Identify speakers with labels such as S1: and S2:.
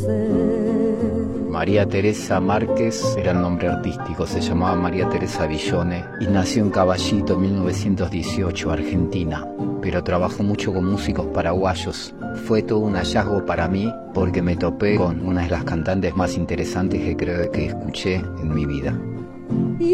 S1: María Teresa Márquez era el nombre artístico, se llamaba María Teresa Villone y nació en Caballito, 1918, Argentina, pero trabajó mucho con músicos paraguayos. Fue todo un hallazgo para mí porque me topé con una de las cantantes más interesantes que creo que escuché en mi vida.